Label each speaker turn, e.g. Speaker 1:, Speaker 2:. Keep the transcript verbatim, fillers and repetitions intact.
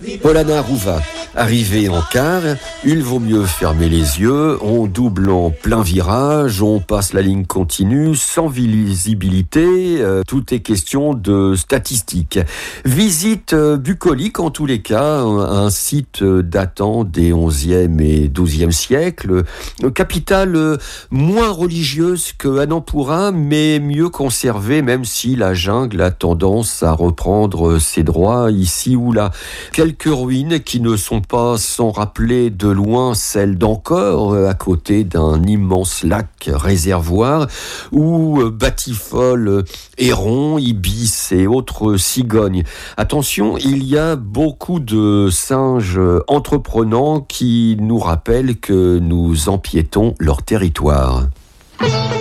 Speaker 1: Polana Rouva. Arrivé en quart, il vaut mieux fermer les yeux, on double en plein virage, on passe la ligne continue, sans visibilité, euh, tout est question de statistiques. Visite euh, bucolique en tous les cas, un, un site datant des onzième et douzième siècles, euh, capitale euh, moins religieuse que Annapurna, mais mieux conservée, même si la jungle a tendance à reprendre ses droits ici ou là. Quelques ruines qui ne sont pas sans rappeler de loin celle d'Angkor, à côté d'un immense lac réservoir où batifolent hérons, ibis et autres cigognes. Attention, il y a beaucoup de singes entreprenants qui nous rappellent que nous empiétons leur territoire.